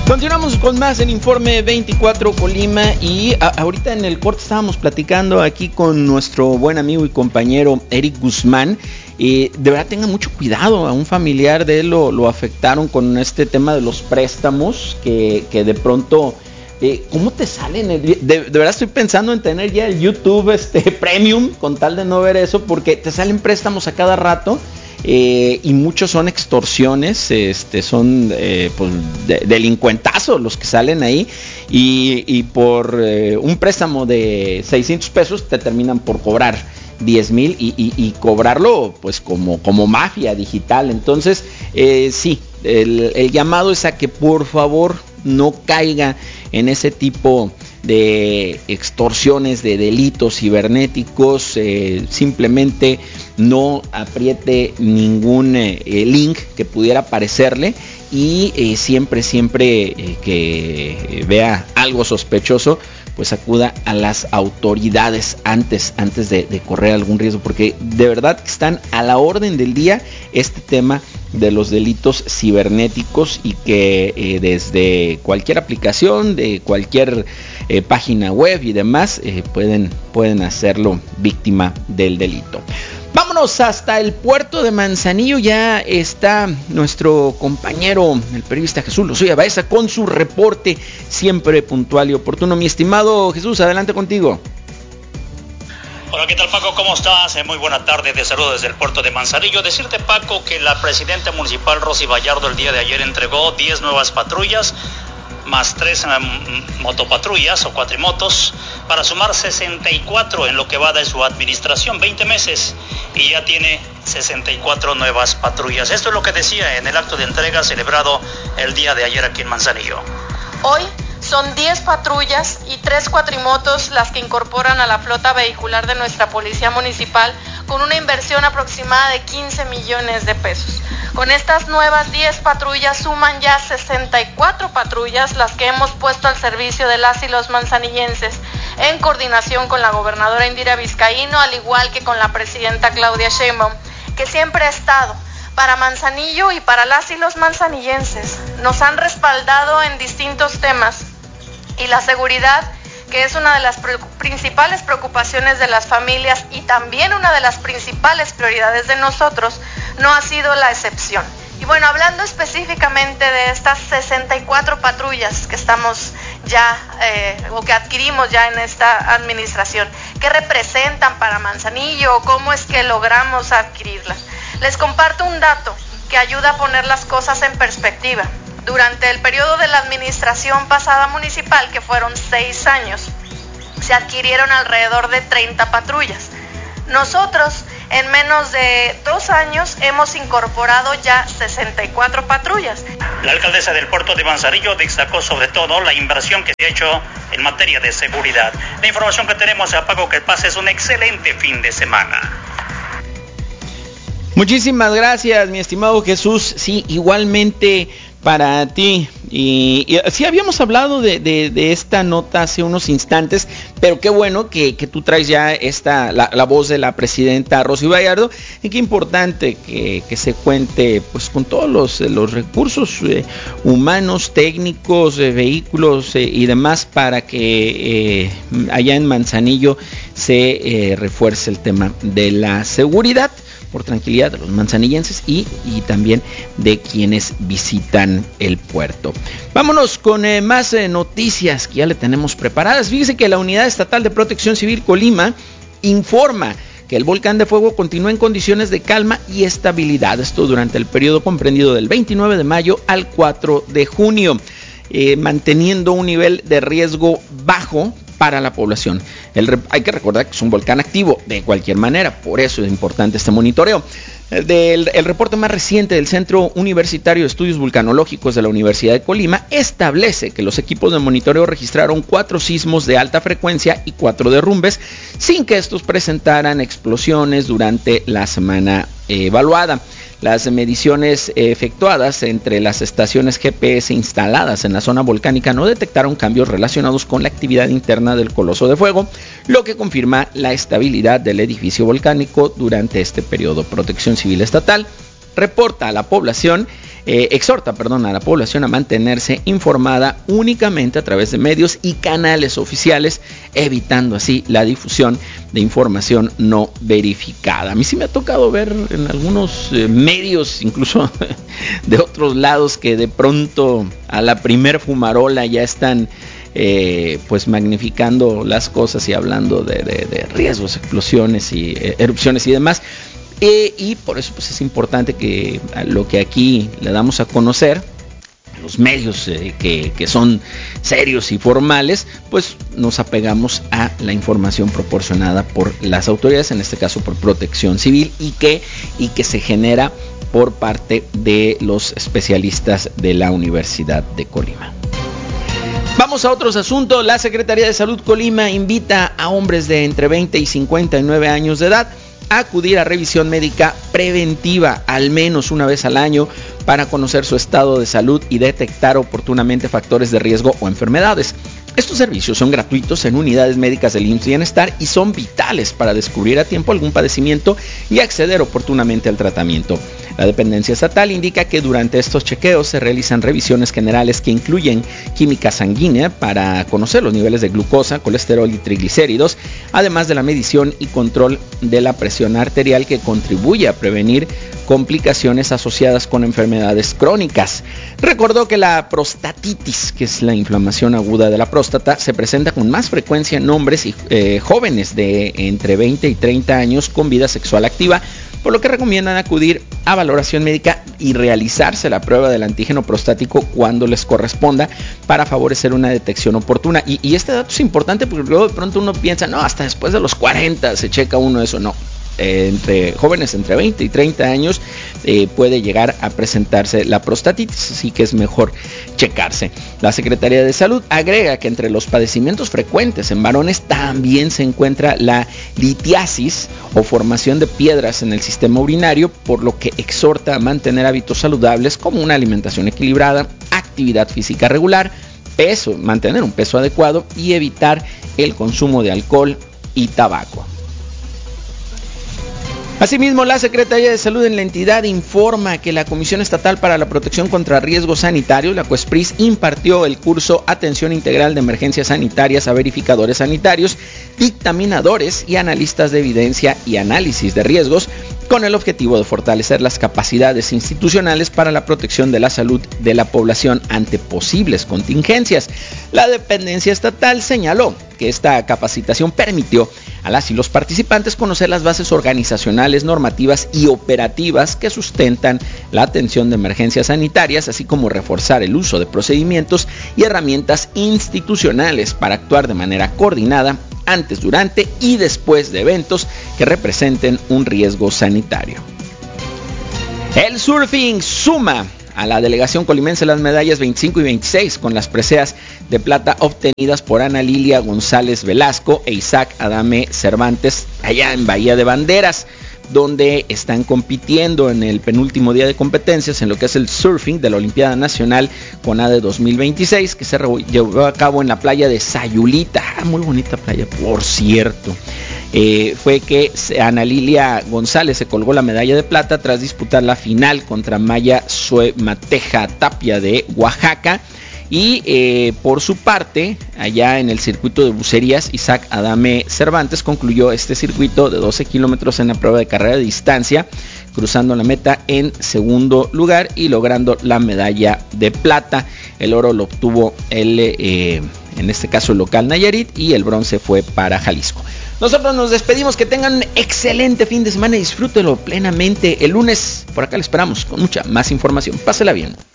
Continuamos con más en Informe 24 Colima y ahorita en el corte estábamos platicando aquí con nuestro buen amigo y compañero Eric Guzmán. De verdad tenga mucho cuidado, a un familiar de él lo afectaron con este tema de los préstamos que de pronto... ¿cómo te salen? De verdad estoy pensando en tener ya el YouTube Premium con tal de no ver eso, porque te salen préstamos a cada rato. Y muchos son extorsiones, son pues delincuentazos los que salen ahí, y por un préstamo de 600 pesos te terminan por cobrar 10,000 y cobrarlo pues como mafia digital. Entonces sí, el llamado es a que por favor no caiga en ese tipo de extorsiones, de delitos cibernéticos. Simplemente no apriete ningún link que pudiera aparecerle, y siempre que vea algo sospechoso, pues acuda a las autoridades antes de correr algún riesgo, porque de verdad que están a la orden del día este tema de los delitos cibernéticos, y que desde cualquier aplicación, de cualquier página web y demás, pueden hacerlo víctima del delito. Vámonos hasta el puerto de Manzanillo. Ya está nuestro compañero, el periodista Jesús Lozoya Baeza, con su reporte siempre puntual y oportuno. Mi estimado Jesús, adelante contigo. Hola, ¿qué tal, Paco? ¿Cómo estás? Muy buena tarde, te saludo desde el puerto de Manzanillo. Decirte, Paco, que la presidenta municipal Rosy Vallardo el día de ayer entregó 10 nuevas patrullas, más 3 motopatrullas o cuatrimotos, para sumar 64 en lo que va de su administración, 20 meses, y ya tiene 64 nuevas patrullas. Esto es lo que decía en el acto de entrega celebrado el día de ayer aquí en Manzanillo. Hoy son 10 patrullas y 3 cuatrimotos las que incorporan a la flota vehicular de nuestra policía municipal, con una inversión aproximada de 15 millones de pesos. Con estas nuevas 10 patrullas suman ya 64 patrullas las que hemos puesto al servicio de las y los manzanillenses, en coordinación con la gobernadora Indira Vizcaíno, al igual que con la presidenta Claudia Sheinbaum, que siempre ha estado para Manzanillo y para las y los manzanillenses. Nos han respaldado en distintos temas, y la seguridad, que es una de las principales preocupaciones de las familias y también una de las principales prioridades de nosotros, no ha sido la excepción. Y bueno, hablando específicamente de estas 64 patrullas que estamos ya, o que adquirimos ya en esta administración, ¿qué representan para Manzanillo? ¿Cómo es que logramos adquirirlas? Les comparto un dato que ayuda a poner las cosas en perspectiva. Durante el periodo de la administración pasada municipal, que fueron 6 años, se adquirieron alrededor de 30 patrullas. Nosotros, en menos de 2 años, hemos incorporado ya 64 patrullas. La alcaldesa del puerto de Manzanillo destacó sobre todo la inversión que se ha hecho en materia de seguridad. La información que tenemos, Paco, que pases un excelente fin de semana. Muchísimas gracias, mi estimado Jesús. Sí, igualmente para ti. Y sí, habíamos hablado de esta nota hace unos instantes, pero qué bueno que tú traes ya la voz de la presidenta Rosy Vallardo. Y qué importante que se cuente pues con todos los recursos humanos, técnicos, vehículos y demás, para que allá en Manzanillo se refuerce el tema de la seguridad, por tranquilidad de los manzanillenses y también de quienes visitan el puerto. Vámonos con más noticias que ya le tenemos preparadas. Fíjese que la Unidad Estatal de Protección Civil Colima informa que el volcán de fuego continúa en condiciones de calma y estabilidad. Esto durante el periodo comprendido del 29 de mayo al 4 de junio, manteniendo un nivel de riesgo bajo para la población. Hay que recordar que es un volcán activo de cualquier manera, por eso es importante este monitoreo. El reporte más reciente del Centro Universitario de Estudios Vulcanológicos de la Universidad de Colima establece que los equipos de monitoreo registraron 4 sismos de alta frecuencia y 4 derrumbes, sin que estos presentaran explosiones durante la semana evaluada. Las mediciones efectuadas entre las estaciones GPS instaladas en la zona volcánica no detectaron cambios relacionados con la actividad interna del coloso de fuego, lo que confirma la estabilidad del edificio volcánico durante este periodo. Protección Civil Estatal reporta a la población exhorta a la población a mantenerse informada únicamente a través de medios y canales oficiales, evitando así la difusión de información no verificada. A mí sí me ha tocado ver en algunos medios, incluso de otros lados, que de pronto a la primer fumarola ya están pues magnificando las cosas y hablando de riesgos, explosiones y erupciones y demás. Y por eso pues es importante que lo que aquí le damos a conocer, los medios que son serios y formales, pues nos apegamos a la información proporcionada por las autoridades, en este caso por Protección Civil, y que se genera por parte de los especialistas de la Universidad de Colima. Vamos a otros asuntos. La Secretaría de Salud Colima invita a hombres de entre 20 y 59 años de edad a acudir a revisión médica preventiva al menos una vez al año para conocer su estado de salud y detectar oportunamente factores de riesgo o enfermedades. Estos servicios son gratuitos en unidades médicas del IMSS Bienestar y son vitales para descubrir a tiempo algún padecimiento y acceder oportunamente al tratamiento. La dependencia estatal indica que durante estos chequeos se realizan revisiones generales que incluyen química sanguínea para conocer los niveles de glucosa, colesterol y triglicéridos, además de la medición y control de la presión arterial que contribuye a prevenir complicaciones asociadas con enfermedades crónicas. Recordó que la prostatitis, que es la inflamación aguda de la próstata, se presenta con más frecuencia en hombres y jóvenes de entre 20 y 30 años con vida sexual activa, por lo que recomiendan acudir a valoración médica y realizarse la prueba del antígeno prostático cuando les corresponda para favorecer una detección oportuna. Y este dato es importante porque luego de pronto uno piensa, no, hasta después de los 40 se checa uno eso. No. Entre jóvenes entre 20 y 30 años puede llegar a presentarse la prostatitis, así que es mejor checarse. La Secretaría de Salud agrega que entre los padecimientos frecuentes en varones también se encuentra la litiasis o formación de piedras en el sistema urinario, por lo que exhorta a mantener hábitos saludables como una alimentación equilibrada, actividad física regular, mantener un peso adecuado y evitar el consumo de alcohol y tabaco. Asimismo, la Secretaría de Salud en la entidad informa que la Comisión Estatal para la Protección contra Riesgos Sanitarios, la COESPRIS, impartió el curso Atención Integral de Emergencias Sanitarias a verificadores sanitarios, dictaminadores y analistas de evidencia y análisis de riesgos, con el objetivo de fortalecer las capacidades institucionales para la protección de la salud de la población ante posibles contingencias. La dependencia estatal señaló que esta capacitación permitió a las y los participantes conocer las bases organizacionales, normativas y operativas que sustentan la atención de emergencias sanitarias, así como reforzar el uso de procedimientos y herramientas institucionales para actuar de manera coordinada antes, durante y después de eventos que representen un riesgo sanitario. El surfing suma a la delegación colimense las medallas 25 y 26 con las preseas de plata obtenidas por Ana Lilia González Velasco e Isaac Adame Cervantes allá en Bahía de Banderas, donde están compitiendo en el penúltimo día de competencias en lo que es el surfing de la Olimpiada Nacional CONADE 2026, que se llevó a cabo en la playa de Sayulita. Muy bonita playa, por cierto. Fue que Ana Lilia González se colgó la medalla de plata tras disputar la final contra Maya Suemateja Tapia de Oaxaca. Y por su parte, allá en el circuito de bucerías, Isaac Adame Cervantes concluyó este circuito de 12 kilómetros en la prueba de carrera de distancia, cruzando la meta en segundo lugar y logrando la medalla de plata. El oro lo obtuvo en este caso el local Nayarit, y el bronce fue para Jalisco. Nosotros nos despedimos, que tengan un excelente fin de semana y disfrútenlo plenamente. El lunes por acá le esperamos con mucha más información. Pásela bien.